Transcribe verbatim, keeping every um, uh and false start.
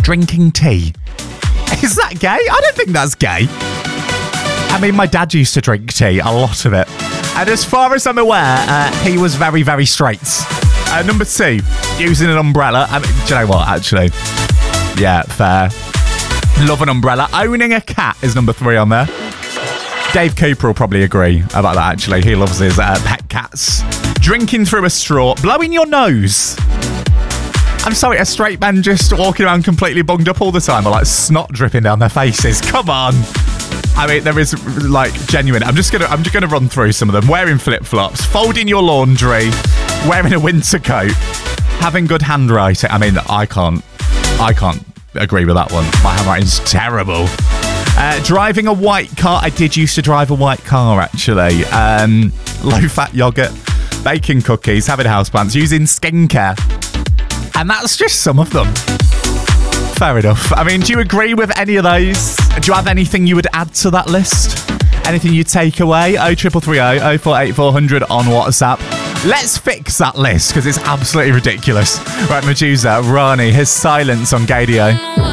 drinking tea. Is that gay? I don't think that's gay. I mean, my dad used to drink tea, a lot of it. And as far as I'm aware, uh, he was very, very straight. Uh, number two, using an umbrella. I mean, do you know what, actually? Yeah, fair. Love an umbrella. Owning a cat is number three on there. Dave Cooper will probably agree about that, actually. He loves his uh, pet cats. Drinking through a straw. Blowing your nose. I'm sorry, a straight man just walking around completely bunged up all the time or like snot dripping down their faces. Come on. I mean, there is like genuine. I'm just gonna I'm just gonna run through some of them. Wearing flip-flops, folding your laundry, wearing a winter coat, having good handwriting. I mean, I can't I can't agree with that one. My handwriting's terrible. Uh, driving a white car. I did used to drive a white car, actually. Um, low-fat yogurt, baking cookies, having houseplants, using skincare. And that's just some of them. Fair enough. I mean, do you agree with any of those? Do you have anything you would add to that list? Anything you'd take away? oh three three oh, oh four eight four hundred on WhatsApp. Let's fix that list, because it's absolutely ridiculous. Right, Medusa, Rani, his silence on Gadio.